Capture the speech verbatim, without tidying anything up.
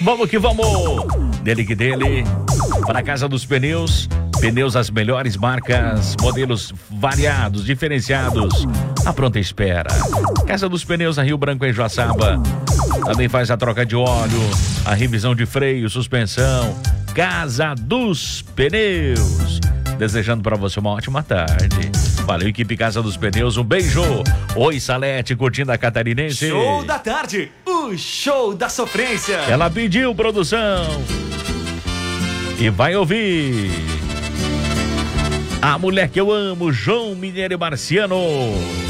Vamos que vamos! Dele que dele, para a Casa dos Pneus. Pneus as melhores marcas, modelos variados, diferenciados. A pronta espera. Casa dos Pneus, a Rio Branco, em Joaçaba. Também faz a troca de óleo, a revisão de freio, suspensão. Casa dos Pneus. Desejando para você uma ótima tarde. Valeu, equipe Casa dos Pneus, um beijo. Oi, Salete, curtindo a Catarinense. Show da tarde, o show da sofrência. Ela pediu, produção. E vai ouvir. A mulher que eu amo, João Mineiro e Marciano.